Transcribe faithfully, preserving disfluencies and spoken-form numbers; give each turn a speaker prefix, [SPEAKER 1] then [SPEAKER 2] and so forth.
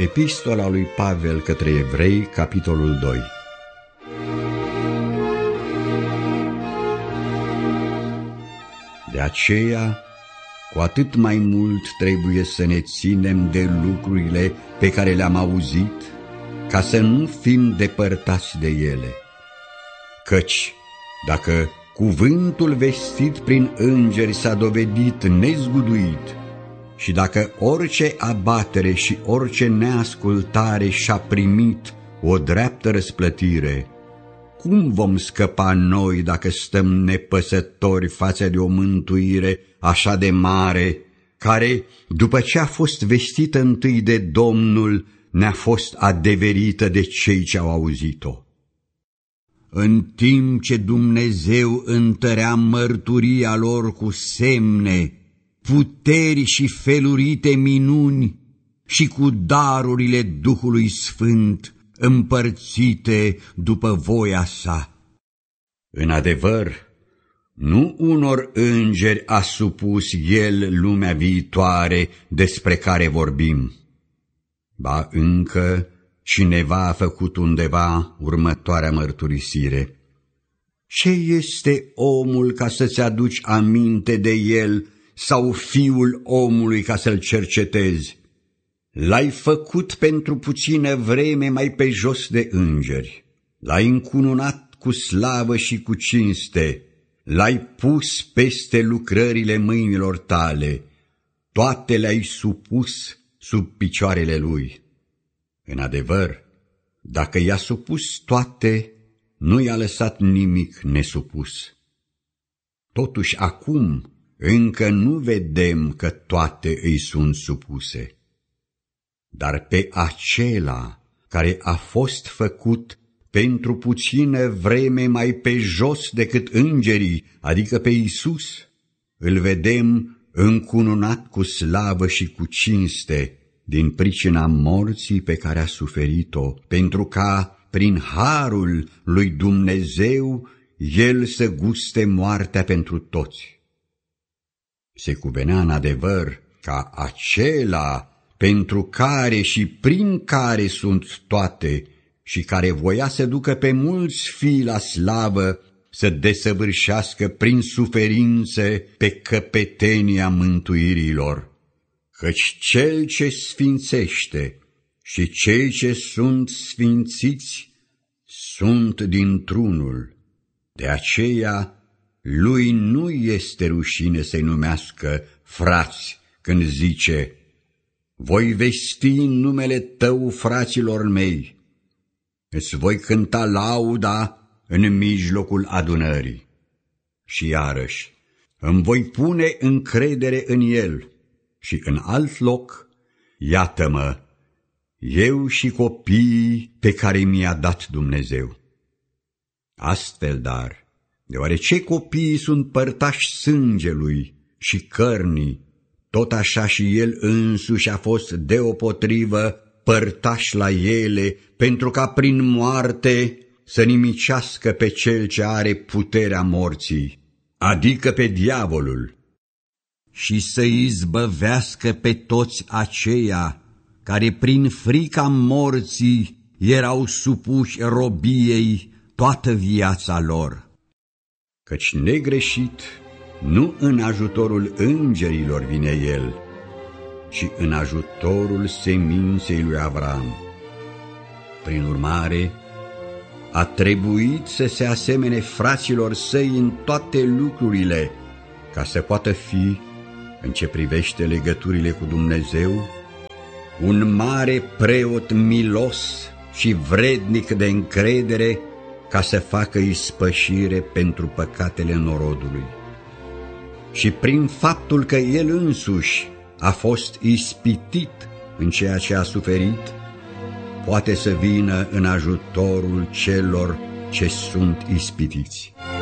[SPEAKER 1] Epistola lui Pavel către Evrei, capitolul doi. De aceea, cu atât mai mult trebuie să ne ținem de lucrurile pe care le-am auzit, ca să nu fim depărtați de ele. Căci, dacă cuvântul vestit prin îngeri s-a dovedit nezguduit, și dacă orice abatere și orice neascultare și-a primit o dreaptă răsplătire, cum vom scăpa noi dacă stăm nepăsători față de o mântuire așa de mare, care, după ce a fost vestită întâi de Domnul, ne-a fost adeverită de cei ce au auzit-o? În timp ce Dumnezeu întărea mărturia lor cu semne, puteri și felurite minuni și cu darurile Duhului Sfânt împărțite după voia sa. În adevăr, nu unor îngeri a supus El lumea viitoare despre care vorbim, ba încă cineva a făcut undeva următoarea mărturisire: ce este omul ca să-ți aduci aminte de el, sau fiul omului ca să-l cercetezi? L-ai făcut pentru puțină vreme mai pe jos de îngeri, l-ai încununat cu slavă și cu cinste, l-ai pus peste lucrările mâinilor tale, toate le-ai supus sub picioarele lui. În adevăr, dacă i-a supus toate, nu i-a lăsat nimic nesupus. Totuși acum încă nu vedem că toate îi sunt supuse. Dar pe acela care a fost făcut pentru puțină vreme mai pe jos decât îngerii, adică pe Iisus, îl vedem încununat cu slavă și cu cinste din pricina morții pe care a suferit-o, pentru ca, prin harul lui Dumnezeu, El să guste moartea pentru toți. Se cuvenea în adevăr ca acela pentru care și prin care sunt toate și care voia să ducă pe mulți fii la slavă, să desăvârșească prin suferințe pe căpetenia mântuirilor. Căci cel ce sfințește și cei ce sunt sfințiți sunt dintr-unul. De aceea lui nu este rușine să-i numească frați când zice: voi vesti în numele tău, fraților mei, îți voi cânta lauda în mijlocul adunării. Și iarăși, îmi voi pune încredere în el. Și în alt loc, iată-mă, eu și copiii pe care mi-a dat Dumnezeu. Astfel, dar, deoarece copiii sunt părtași sângelui și cărnii, tot așa și el însuși a fost deopotrivă părtaș la ele, pentru ca prin moarte să nimicească pe cel ce are puterea morții, adică pe diavolul, și să izbăvească pe toți aceia care prin frica morții erau supuși robiei toată viața lor. Căci negreșit, nu în ajutorul îngerilor vine el, ci în ajutorul seminței lui Avram. Prin urmare, a trebuit să se asemene fraților săi în toate lucrurile, ca să poată fi, în ce privește legăturile cu Dumnezeu, un mare preot milos și vrednic de încredere, ca să facă ispășire pentru păcatele norodului. Și prin faptul că el însuși a fost ispitit în ceea ce a suferit, poate să vină în ajutorul celor ce sunt ispitiți.